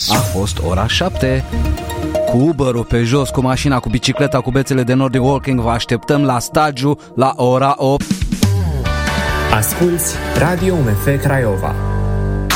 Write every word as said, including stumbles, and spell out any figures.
A fost ora șapte. Cu Uber-ul pe jos, cu mașina, cu bicicleta, cu bețele de Nordic Walking, vă așteptăm la stagiu la ora opt. Asculți Radio U M F Craiova.